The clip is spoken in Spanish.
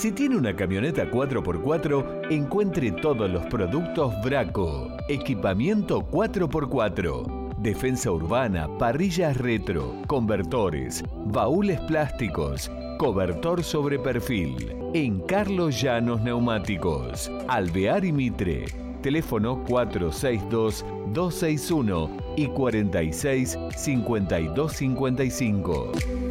Si tiene una camioneta 4x4, encuentre todos los productos Braco. Equipamiento 4x4. Defensa urbana, parrillas retro, convertores, baúles plásticos, cobertor sobre perfil. En Carlos Llanos Neumáticos, Alvear y Mitre. Teléfono 462-261 y 46-5255.